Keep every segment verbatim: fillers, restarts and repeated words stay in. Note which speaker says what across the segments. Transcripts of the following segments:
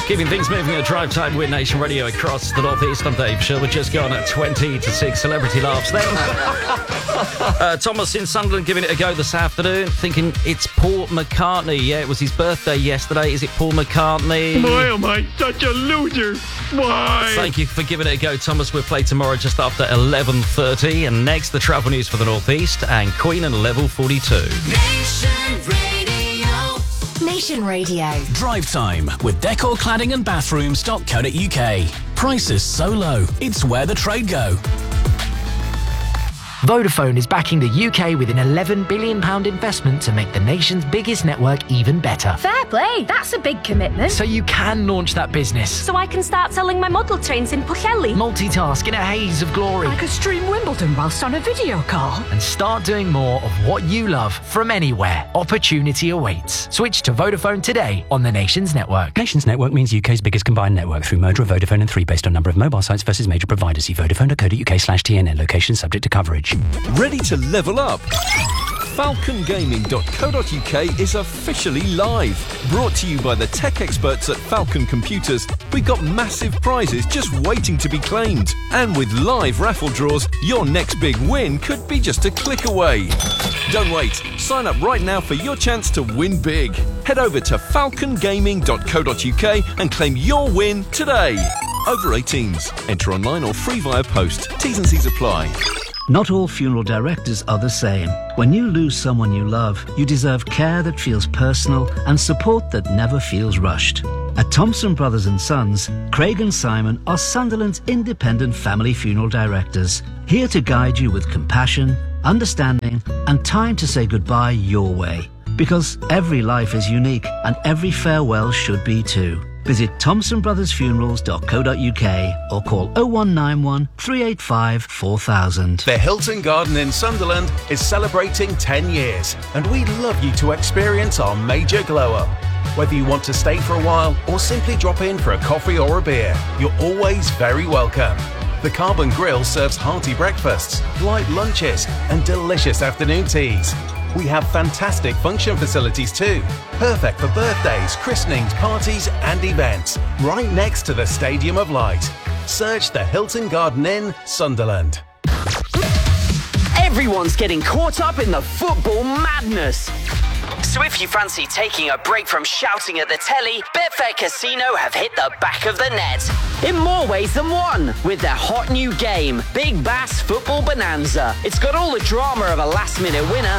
Speaker 1: Keeping things moving at Drive Time with Nation Radio across the Northeast. I'm Dave Sherwood. Just gone at twenty to six. Celebrity laughs there. uh, Thomas in Sunderland giving it a go this afternoon, thinking it's Paul McCartney. Yeah, it was his birthday yesterday. Is it Paul McCartney?
Speaker 2: Why am I such a loser? Why?
Speaker 1: Thank you for giving it a go, Thomas. We'll play tomorrow just after eleven thirty. And next, the travel news for the Northeast and Queen and Level forty-two.
Speaker 3: Nation Radio. Nation Radio.
Speaker 4: Drive Time with Decor Cladding and Bathrooms dot co dot uk. Prices so low, it's where the trade go.
Speaker 5: Vodafone is backing the U K with an eleven billion pounds investment to make the nation's biggest network even better.
Speaker 6: Fair play, that's a big commitment.
Speaker 5: So you can launch that business.
Speaker 6: So I can start selling my model trains in Pwllheli.
Speaker 5: Multitask in a haze of glory.
Speaker 6: I could stream Wimbledon whilst on a video call.
Speaker 5: And start doing more of what you love from anywhere. Opportunity awaits. Switch to Vodafone today on the Nation's network.
Speaker 7: Nation's network means U K's biggest combined network through merger of Vodafone and three based on number of mobile sites versus major providers. See vodafone dot co dot uk slash T N N. Location subject to coverage.
Speaker 8: Ready to level up? falcon gaming dot co dot uk is officially live. Brought to you by the tech experts at Falcon Computers. We've got massive prizes just waiting to be claimed. And with live raffle draws, your next big win could be just a click away. Don't wait. Sign up right now for your chance to win big. Head over to falcon gaming dot co dot uk and claim your win today. Over eighteens. Enter online or free via post. T's and C's apply.
Speaker 9: Not all funeral directors are the same. When you lose someone you love, you deserve care that feels personal and support that never feels rushed. At Thompson Brothers and Sons, Craig and Simon are Sunderland's independent family funeral directors, here to guide you with compassion, understanding, and time to say goodbye your way. Because every life is unique, and every farewell should be too. Visit thompson brothers funerals dot co dot uk or call oh one nine one, three eight five, four thousand.
Speaker 10: The Hilton Garden in Sunderland is celebrating ten years, and we'd love you to experience our major glow-up. Whether you want to stay for a while or simply drop in for a coffee or a beer, you're always very welcome. The Carbon Grill serves hearty breakfasts, light lunches, and delicious afternoon teas. We have fantastic function facilities too, perfect for birthdays, christenings, parties and events, right next to the Stadium of Light. Search the Hilton Garden Inn, Sunderland.
Speaker 11: Everyone's getting caught up in the football madness. So if you fancy taking a break from shouting at the telly, Betfair Casino have hit the back of the net. In more ways than one, with their hot new game, Big Bass Football Bonanza. It's got all the drama of a last-minute winner,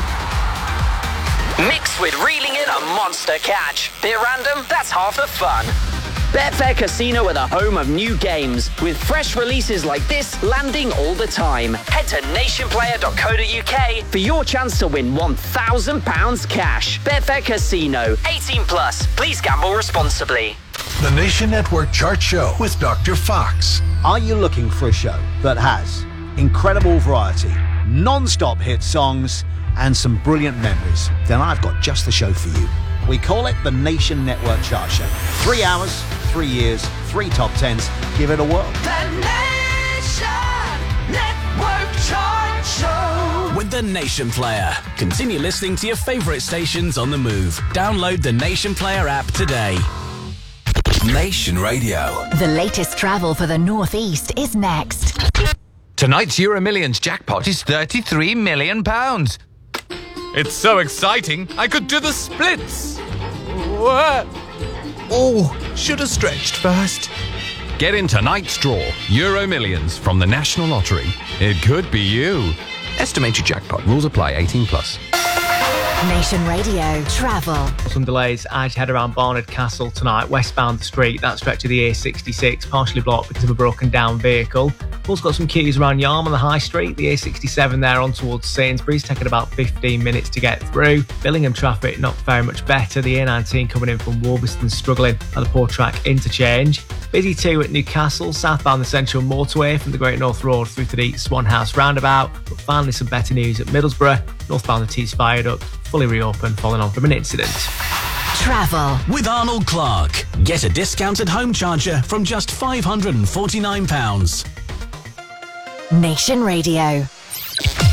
Speaker 11: mixed with reeling in a monster catch. Bit random? That's half the fun. Betfair Casino are the home of new games, with fresh releases like this landing all the time. Head to nation player dot co dot uk for your chance to win one thousand pounds cash. Betfair Casino, eighteen plus. Please gamble responsibly.
Speaker 12: The Nation Network Chart Show with Doctor Fox.
Speaker 13: Are you looking for a show that has incredible variety, non-stop hit songs, and some brilliant memories? Then I've got just the show for you. We call it the Nation Network Chart Show. Three hours, three years, three top tens. Give it a whirl.
Speaker 3: The Nation Network Chart Show.
Speaker 4: With the Nation Player. Continue listening to your favourite stations on the move. Download the Nation Player app today.
Speaker 3: Nation Radio. The latest travel for the Northeast is next.
Speaker 14: Tonight's Euro Millions jackpot is thirty-three million pounds. It's so exciting, I could do the splits. What?
Speaker 15: Oh, should have stretched first.
Speaker 14: Get in tonight's draw, Euro Millions from the National Lottery. It could be you.
Speaker 15: Estimated jackpot. Rules apply. eighteen plus.
Speaker 3: Nation Radio Travel.
Speaker 16: Some delays as you head around Barnard Castle tonight, westbound Street. That stretch of the A sixty-six partially blocked because of a broken down vehicle. Also got some queues around Yarm on the High Street, the A sixty-seven there on towards Sainsbury's, taking about fifteen minutes to get through. Billingham traffic not very much better. The A nineteen coming in from Warbleston struggling at the Port Track interchange. Busy too at Newcastle, southbound the Central Motorway from the Great North Road through to the Swan House roundabout. But finally some better news at Middlesbrough. Northbound the Tees Viaduct, fully reopened following on from an incident.
Speaker 3: Travel
Speaker 4: with Arnold Clark. Get a discounted home charger from just five hundred forty-nine pounds.
Speaker 3: Nation Radio.